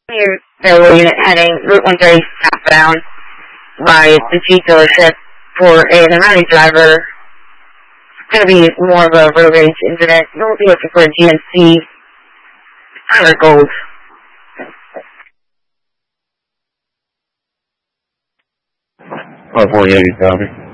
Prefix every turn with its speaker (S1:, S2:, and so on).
S1: Near Fairway unit heading Route 130 southbound by the Jeep dealership for an anonymous driver. It's going to be more of a road rage incident. We'll be looking for a GMC Honor Gold.
S2: 548, copy.